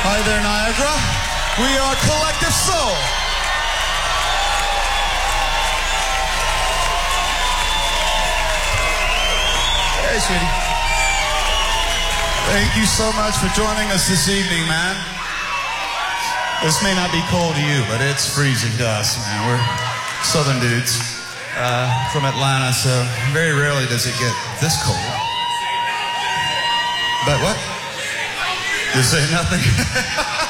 Hi there, Niagara. We are Collective Soul. Hey, sweetie. Thank you so much for joining us this evening, man. This may not be cold to you, but it's freezing to us, man. We're southern dudes from Atlanta, so very rarely does it get this cold. But what? You say nothing?